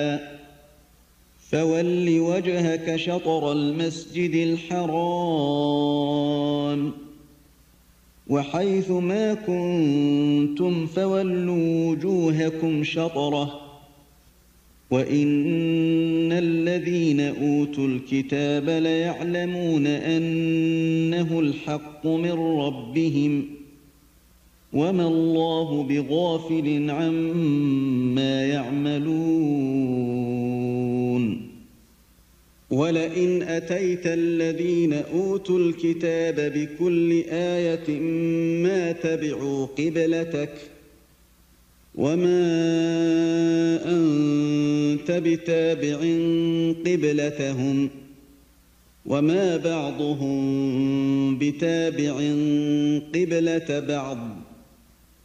فول وجهك شطر المسجد الحرام وحيث ما كنتم فولوا وجوهكم شطره وإن الذين أوتوا الكتاب ليعلمون أنه الحق من ربهم وما الله بغافل عما يعملون ولئن أتيت الذين أوتوا الكتاب بكل آية ما تبعوا قبلتك وما أنت بتابع قبلتهم وما بعضهم بتابع قبلة بعض